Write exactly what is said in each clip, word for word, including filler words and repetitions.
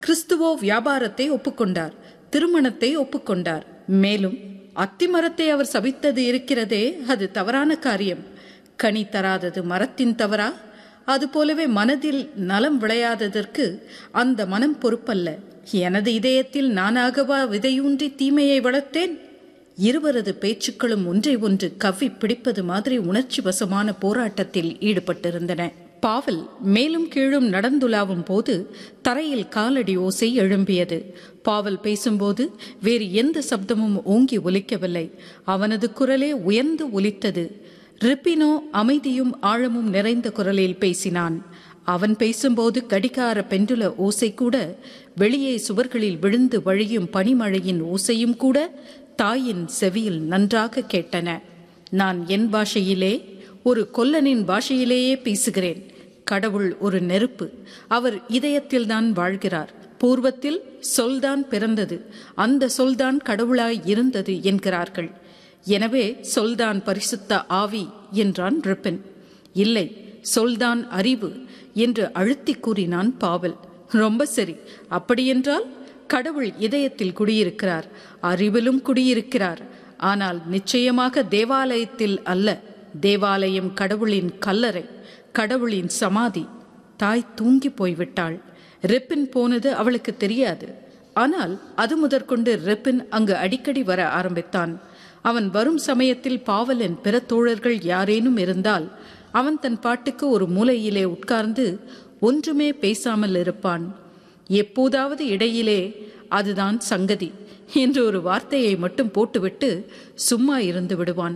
கிறிஸ்துவோ வியாபாரத்தை ஒப்புக்கொண்டார், திருமணத்தை ஒப்புக்கொண்டார். மேலும் அத்திமரத்தை அவர் சபித்தது இருக்கிறதே, அது தவறான காரியம். கனி தராதது மரத்தின் தவறா? அதுபோலவே மனதில் நலம் விளையாததற்கு அந்த மனம் பொறுப்பல்ல. எனது இதயத்தில் நானாகவா விதையூன்றி தீமையை வளர்த்தேன்? இருவரது பேச்சுக்களும் ஒன்றை ஒன்று கவ்வி பிடிப்பது மாதிரி உணர்ச்சி வசமான போராட்டத்தில் ஈடுபட்டிருந்தன. பாவல் மேலும் கீழும் நடந்துலாவும் போது தரையில் காலடி ஓசை எழும்பியது. பாவல் பேசும்போது வேறு எந்த சப்தமும் ஓங்கி ஒலிக்கவில்லை. அவனது குரலே உயர்ந்து ஒலித்தது. ரிப்பினோ அமைதியும் ஆழமும் நிறைந்த குரலில் பேசினான். அவன் பேசும்போது கடிகார பெண்டுல ஓசை கூட, வெளியே சுவர்களில் விழுந்து வழியும் பனிமழையின் ஓசையும் கூட தாயின் செவியில் நன்றாக கேட்டன. நான் என் பாஷையிலே, ஒரு கொல்லனின் பாஷையிலேயே பேசுகிறேன். கடவுள் ஒரு நெருப்பு. அவர் இதயத்தில்தான் வாழ்கிறார். பூர்வத்தில் சொல்தான் பிறந்தது, அந்த சொல்தான் கடவுளாய் இருந்தது என்கிறார்கள். எனவே சொல்தான் பரிசுத்த ஆவி என்றான் ரிப்பின். இல்லை, சொல்தான் அறிவு என்று அழுத்தி கூறினான் பாவல். ரொம்ப சரி, அப்படியென்றால் கடவுள் இதயத்தில் குடியிருக்கிறார், அறிவிலும் குடியிருக்கிறார். ஆனால் நிச்சயமாக தேவாலயத்தில் அல்ல. தேவாலயம் கடவுளின் கல்லறை, கடவுளின் சமாதி. தாய் தூங்கி போய்விட்டாள். ரிப்பின் போனது அவளுக்கு தெரியாது. ஆனால் அது முதற்கொண்டு ரிப்பின் அங்கு அடிக்கடி வர ஆரம்பித்தான். அவன் வரும் சமயத்தில் பாவலின் பிற தோழர்கள் யாரேனும் இருந்தால் அவன் தன் பாட்டுக்கு ஒரு மூலையிலே உட்கார்ந்து ஒன்றுமே பேசாமல் இருப்பான். எப்போதாவது இடையிலே அதுதான் சங்கதி என்று ஒரு வார்த்தையை மட்டும் போட்டுவிட்டு சும்மா இருந்து விடுவான்.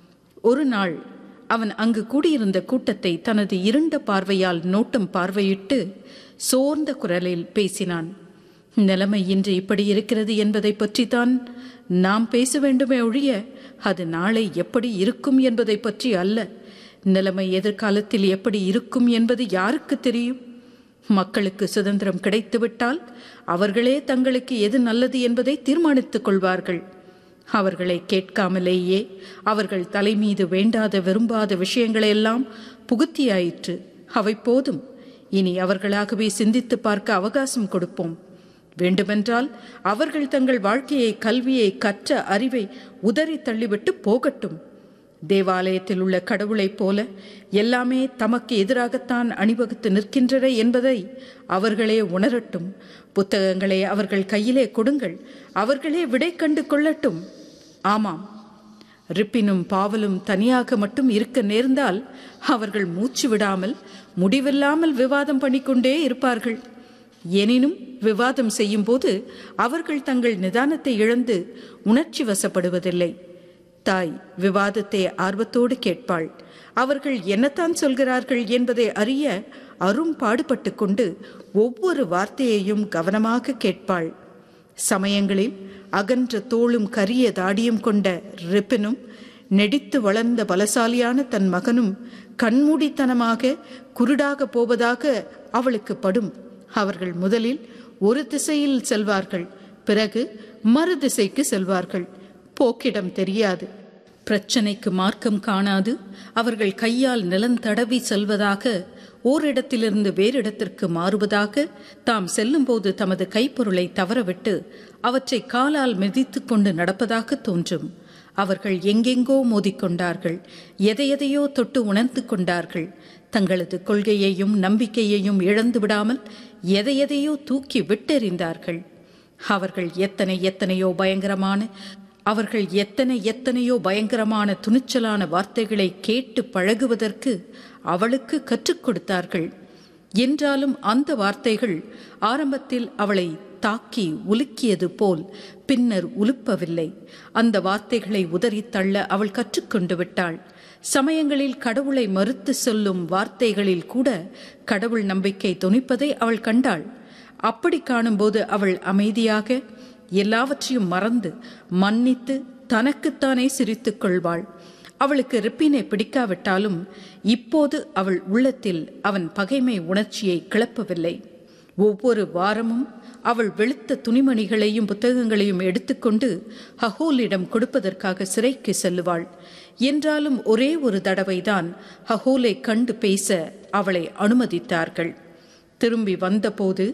ஒரு நாள் அவன் அங்கு கூடியிருந்த கூட்டத்தை தனது இருண்ட பார்வையால் நோட்டம் பார்வையிட்டு சோர்ந்த குரலில் பேசினான். நிலைமை இன்று இப்படி இருக்கிறது என்பதை பற்றித்தான் நாம் பேச வேண்டுமே ஒழிய அது நாளை எப்படி இருக்கும் என்பதை பற்றி அல்ல. நிலைமை எதிர்காலத்தில் எப்படி இருக்கும் என்பது யாருக்கு தெரியும்? மக்களுக்கு சுதந்திரம் கிடைத்துவிட்டால் அவர்களே தங்களுக்கு எது நல்லது என்பதை தீர்மானித்துக் கொள்வார்கள். அவர்களை கேட்காமலேயே அவர்கள் தலைமீது வேண்டாத விரும்பாத விஷயங்களையெல்லாம் புகுத்தியாயிற்று. அவை போதும். இனி அவர்களாகவே சிந்தித்து பார்க்க அவகாசம் கொடுப்போம். வேண்டுமென்றால் அவர்கள் தங்கள் வாழ்க்கையை, கல்வியை, கற்ற அறிவை உதறி தள்ளிவிட்டு போகட்டும். தேவாலயத்தில் உள்ள கடவுளைப் போல எல்லாமே தமக்கு எதிராகத்தான் அணிவகுத்து நிற்கின்றன என்பதை அவர்களே உணரட்டும். புத்தகங்களை அவர்கள் கையிலே கொடுங்கள், அவர்களே விடை கண்டு கொள்ளட்டும். ஆமாம், ரிப்பினும் பாவலும் தனியாக மட்டும் இருக்க நேர்ந்தால் அவர்கள் மூச்சு விடாமல் முடிவில்லாமல் விவாதம் பண்ணிக்கொண்டே இருப்பார்கள். எனினும் விவாதம் செய்யும் போது அவர்கள் தங்கள் நிதானத்தை இழந்து உணர்ச்சி வசப்படுவதில்லை. தாய் விவாதத்தை ஆர்வத்தோடு கேட்பாள். அவர்கள் என்னத்தான் சொல்கிறார்கள் என்பதை அறிய அரும் பாடுபட்டு கொண்டு ஒவ்வொரு வார்த்தையையும் கவனமாக கேட்பாள். சமயங்களில் அகன்ற தோளும் கரிய தாடியும் கொண்ட ரிப்பினும் நெடித்து வளர்ந்த பலசாலியான தன் மகனும் கண்மூடித்தனமாக குருடாக போவதாக அவளுக்கு படும். அவர்கள் முதலில் ஒரு திசையில் செல்வார்கள், பிறகு மறு திசைக்கு செல்வார்கள். போக்கிடம் தெரியாது, பிரச்சனைக்கு மார்க்கம் காணாது அவர்கள் கையால் நிலம் தடவி செல்வதாக, ஓரிடத்திலிருந்து வேறிடத்திற்கு மாறுவதாக, தாம் செல்லும்போது தமது கைப்பொருளை தவறவிட்டு அவற்றை காலால் மிதித்து கொண்டு நடப்பதாக தோன்றும். அவர்கள் எங்கெங்கோ மோதிக்கொண்டார்கள், எதையெதையோ தொட்டு உணர்ந்து கொண்டார்கள். தங்களது கொள்கையையும் நம்பிக்கையையும் இழந்து விடாமல் எதையெதையோ தூக்கி விட்டெறிந்தார்கள். அவர்கள் எத்தனை எத்தனையோ பயங்கரமான அவர்கள் எத்தனை எத்தனையோ பயங்கரமான துணிச்சலான வார்த்தைகளை கேட்டு பழகுவதற்கு அவளுக்கு கற்றுக் கொடுத்தார்கள். என்றாலும் அந்த வார்த்தைகள் ஆரம்பத்தில் அவளை தாக்கி உலுக்கியது போல் பின்னர் உலுப்பவில்லை. அந்த வார்த்தைகளை உதறி தள்ள அவள் கற்றுக்கொண்டு விட்டாள். சமயங்களில் கடவுளை மறுத்து சொல்லும் வார்த்தைகளில் கூட கடவுள் நம்பிக்கை தொனிப்பதை அவள் கண்டாள். அப்படி காணும்போது அவள் அமைதியாக எல்லாவற்றையும் மறந்து மன்னித்து தனக்குத்தானே சிரித்துக் கொள்வாள். அவளுக்கு ரிப்பினை பிடிக்காவிட்டாலும் இப்போது அவள் உள்ளத்தில் அவன் பகைமை உணர்ச்சியை கிளப்பவில்லை. ஒவ்வொரு வாரமும் அவள் வெளுத்த துணிமணிகளையும் புத்தகங்களையும் எடுத்துக்கொண்டு ஹஹோலிடம் கொடுப்பதற்காக சிறைக்கு செல்லுவாள். என்றாலும் ஒரே ஒரு தடவைதான் ஹஹோலை கண்டு பேச அவளை அனுமதித்தார்கள். திரும்பி வந்தபோது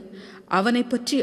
அவனை பற்றி